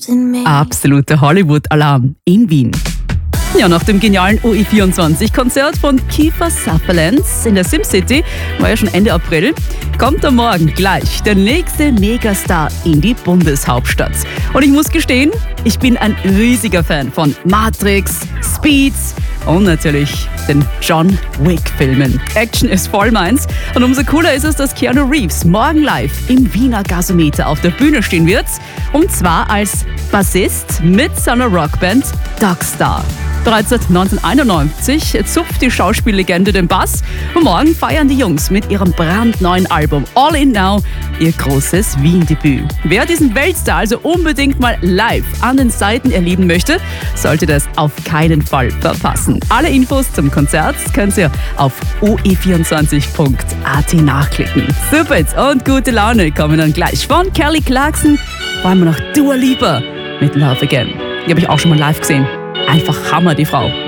Absoluter Hollywood-Alarm in Wien. Ja, nach dem genialen OE24-Konzert von Kiefer Sutherland in der SimCity, war ja schon Ende April, kommt am Morgen gleich der nächste Megastar in die Bundeshauptstadt. Und ich muss gestehen, ich bin ein riesiger Fan von Matrix, Speed und natürlich den John Wick-Filmen. Action ist voll meins. Und umso cooler ist es, dass Keanu Reeves morgen live im Wiener Gasometer auf der Bühne stehen wird. Und zwar als Bassist mit seiner Rockband Dogstar. Bereits seit 1991 zupft die Schauspiellegende den Bass und morgen feiern die Jungs mit ihrem brandneuen Album All In Now ihr großes Wien-Debüt. Wer diesen Weltstar also unbedingt mal live an den Seiten erleben möchte, sollte das auf keinen Fall verpassen. Alle Infos zum Konzert könnt ihr auf oe24.at nachklicken. Super und gute Laune kommen dann gleich von Kelly Clarkson, vor allem noch Dua Lipa mit Love Again. Die habe ich auch schon mal live gesehen. Einfach Hammer, die Frau.